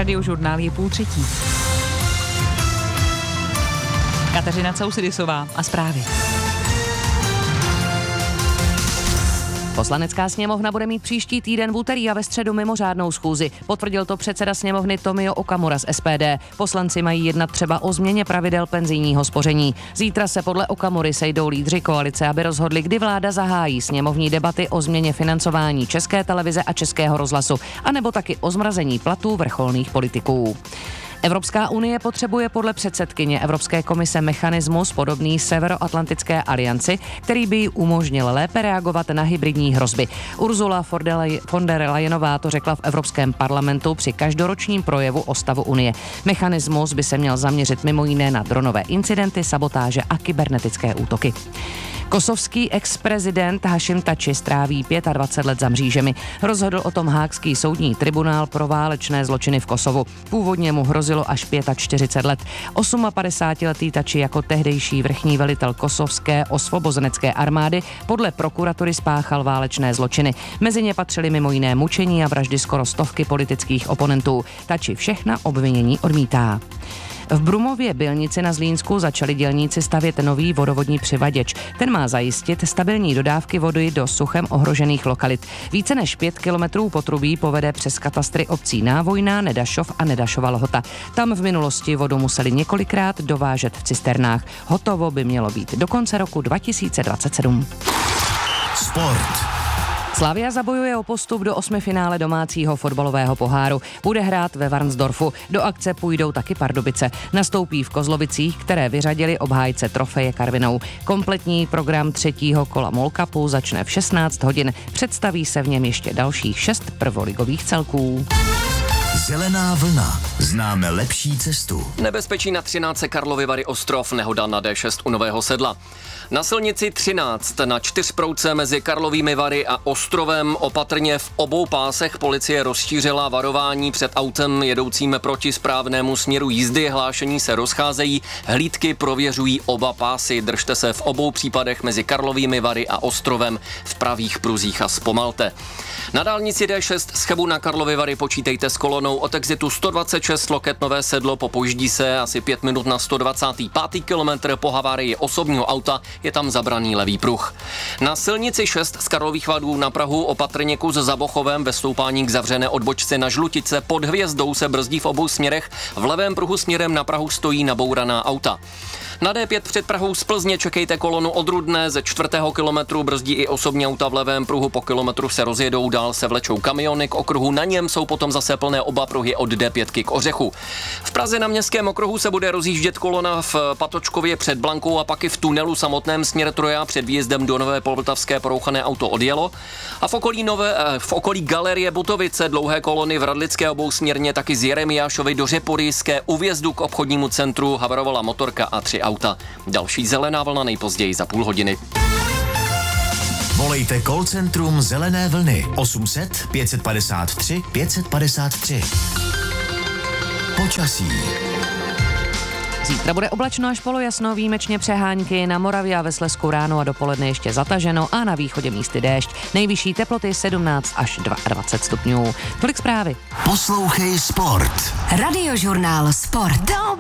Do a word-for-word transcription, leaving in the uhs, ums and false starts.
Radiožurnál je půl třetí. Kateřina Causidisová a zprávy. Poslanecká sněmovna bude mít příští týden v úterý a ve středu mimořádnou schůzi. Potvrdil to předseda sněmovny Tomio Okamura z S P D. Poslanci mají jednat třeba o změně pravidel penzijního spoření. Zítra se podle Okamury sejdou lídři koalice, aby rozhodli, kdy vláda zahájí sněmovní debaty o změně financování České televize a Českého rozhlasu, anebo taky o zmrazení platů vrcholných politiků. Evropská unie potřebuje podle předsedkyně Evropské komise mechanismus podobný Severoatlantické alianci, který by jí umožnil lépe reagovat na hybridní hrozby. Ursula von der Leyenová to řekla v Evropském parlamentu při každoročním projevu o stavu unie. Mechanismus by se měl zaměřit mimo jiné na dronové incidenty, sabotáže a kybernetické útoky. Kosovský ex-prezident Hašim Tači stráví dvacet pět let za mřížemi. Rozhodl o tom Haagský soudní tribunál pro válečné zločiny v Kosovu. Původně mu hrozilo až čtyřicet pět let. osmapadesátiletý Tači jako tehdejší vrchní velitel kosovské osvobozenecké armády podle prokuratury spáchal válečné zločiny. Mezi ně patřily mimo jiné mučení a vraždy skoro stovky politických oponentů. Tači všechna obvinění odmítá. V Brumově Bylnici na Zlínsku začali dělníci stavět nový vodovodní přivaděč. Ten má zajistit stabilní dodávky vody do suchem ohrožených lokalit. Více než pět kilometrů potrubí povede přes katastry obcí Návojná, Nedašov a Nedašova Lhota. Tam v minulosti vodu museli několikrát dovážet v cisternách. Hotovo by mělo být do konce roku dva tisíce dvacet sedm. Sport. Slavia zabojuje o postup do osmifinále domácího fotbalového poháru. Bude hrát ve Varnsdorfu. Do akce půjdou taky Pardubice. Nastoupí v Kozlovicích, které vyřadili obhájce trofeje Karvinou. Kompletní program třetího kola Mall Cupu začne v šestnáct hodin. Představí se v něm ještě dalších šest prvoligových celků. Zelená vlna. Známe lepší cestu. Nebezpečí na třináctce Karlovy Vary Ostrov, nehoda na D šest u Nového Sedla. Na silnici třináct na čtyřprouce mezi Karlovými Vary a Ostrovem opatrně v obou pásech policie rozšířila varování před autem jedoucím proti správnému směru jízdy. Hlášení se rozcházejí, hlídky prověřují oba pásy. Držte se v obou případech mezi Karlovými Vary a Ostrovem v pravých pruzích a zpomalte. Na dálnici D šest z Chebu na Karlovy Vary počítejte s kolonou od exitu sto dvacet šest Loket Nové Sedlo, popojíždí se asi pět minut na sto dvacátý pátý kilometr, po havárii osobního auta je tam zabraný levý pruh. Na silnici šest z Karlových Varů na Prahu opatrně kus za Bochovem ve stoupání k zavřené odbočce na Žlutice pod Hvězdou se brzdí v obou směrech, v levém pruhu směrem na Prahu stojí nabouraná auta. Na D pět před Prahou z Plzně čekejte kolonu od Rudné, ze čtvrtého kilometru brzdí i osobní auta v levém pruhu, po kilometru se rozjedou, dál se vlečou kamiony k okruhu, na něm jsou potom zase plné oba pruhy od D pět k Ořechu. V Praze na Městském okruhu se bude rozjíždět kolona v Patočkově před Blankou a pak i v tunelu samotném směr Troja před výjezdem do Nové Poltavské porouchané auto odjelo. A v okolí, nové, v okolí Galerie Butovice dlouhé kolony v Radlické obousměrně, taky z Jeremiášovy do Řeporyjské u vjezdu k obchodnímu centru havarovala motorka a tři auta. Další zelená vlna nejpozději za půl hodiny. Volejte call centrum Zelené vlny osm set pět padesát tři pět padesát tři. Počasí. Zítra bude oblačno až polojasno, výjimečně přehánky, na Moravě a ve Slezsku ráno a dopoledne ještě zataženo a na východě místy déšť. Nejvyšší teploty sedmnáct až dvacet dva stupňů. Tolik zprávy. Poslouchej Sport. Radiožurnál Sport.